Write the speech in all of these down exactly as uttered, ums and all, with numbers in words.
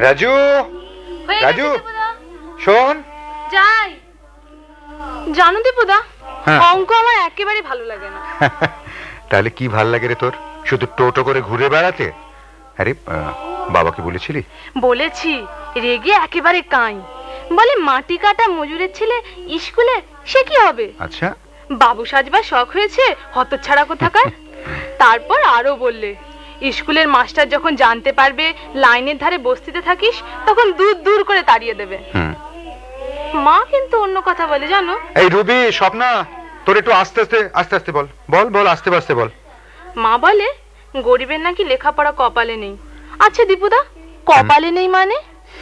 রাজু, রাজু শোন। যাই। জানো দীপুদা, অঙ্ক আমার একেবারে ভালো লাগে না। তাহলে কি ভাল লাগে রে তোর? শুধু টোটো করে ঘুরে বেড়াতে? আরে বাবাকে বলেছিলি? বলেছি, রেগে একেবারে কাই। বলে মাটি কাটা মজুরের ছেলে স্কুলে সে কি হবে? আচ্ছা, বাবু সাজবার শখ হয়েছে, হতচ্ছাড়া কোথাকার। তারপর আরো বললে, স্কুলের মাস্টার যখন জানতে পারবে লাইনের ধারে বস্তিতে থাকিস, তখন দূর দূর করে তাড়িয়ে দেবে। মা কিন্তু অন্য কথা বলে জানো। এই রুবি, স্বপ্না, তোর একটু আস্তে আস্তে আস্তে আস্তে বল বল বল আস্তে আস্তে বল। মা বলে গরিবের নাকি লেখাপড়া কপালে নেই। আচ্ছা দীপুদা, কপালে নেই মানে?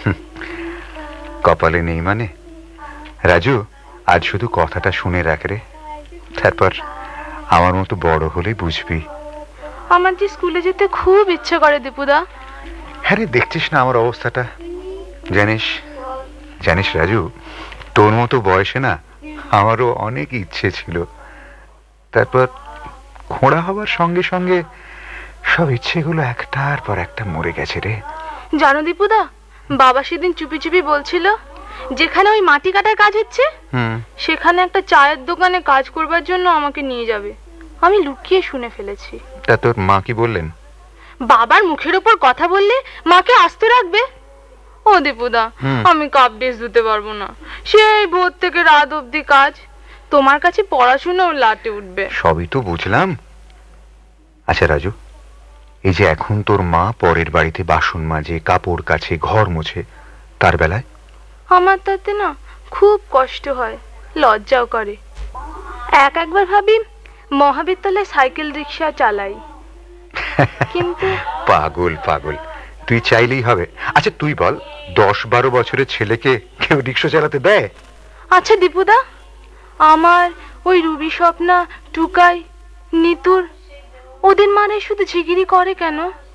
কপালে নেই মানে? রাজু, আজ শুধু কথাটা শুনে রাখ রে, তারপর আমার মতো বড় হলে বুঝবি। আমার যে স্কুলে যেতে খুব ইচ্ছে করে দীপুদা। হ্যাঁ রে, দেখছিস না আমার অবস্থাটা? জানিস জানিস রাজু, তোর মতো বয়সে না আমারও অনেক ইচ্ছে ছিল, তারপর খোঁড়া হবার সঙ্গে সঙ্গে সব ইচ্ছেগুলো একটার পর একটা মরে গেছে রে। জানো দীপুদা, বাবা সেদিন চুপি চুপি বলছিল যেখানে ওই মাটি কাটার কাজ হচ্ছে সেখানে একটা চায়ের দোকানে কাজ করবার জন্য আমাকে নিয়ে যাবে। আমি লুকিয়ে শুনে ফেলেছি। তা তোর মা কি বললেন? বাবার মুখের উপর কথা বললে মাকে আস্ত রাখবে? ও দীপুদা, আমি কাপ ডিশ ধুতে পারবো না। সেই ভোর থেকে রাত অবধি কাজ, তোমার কাছে পড়াশোনাও লাটে উঠবে। সবই তো বুঝলাম। আচ্ছা রাজু, এই যে এখন তোর মা পরের বাড়িতে বাসন মাজে, কাপড় কাচে, ঘর মোছে, তার বেলায় আমার তাতে না খুব কষ্ট হয়, লজ্জাও করে। এক একবার ভাবি মহাবিদ্যালয়ে সাইকেল রিক্সা চালাই, কিন্তু পাগল পাগল, তুই চাইলেই হবে। আচ্ছা তুই বল, দশ বারো বছরের ছেলেকে কেউ রিক্সা চালাতে দেয়? আচ্ছা দীপুদা, আমার ওই রুবি, স্বপ্না, টুকাই, নিতুর, ওদের মানে শুধু ঝিগিরি করে কেন?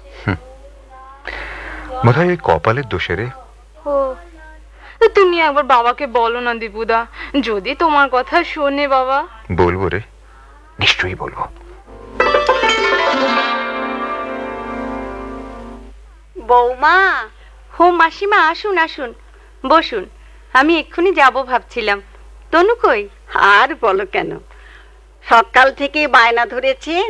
বোধহয় ওই কপালের দোষে রে। ও, তুমি একবার বাবাকে বলো না দীপুদা, যদি তোমার কথা শোনে। বাবা বলবো রে, নিশ্চয়ই বলবো। বৌমা, হো মাসিমা, আসুন আসুন, বসুন। আমি এক্ষুনি যাব ভাবছিলাম। তনু কই? আর বলো কেন, সকাল থেকে বায়না ধরেছে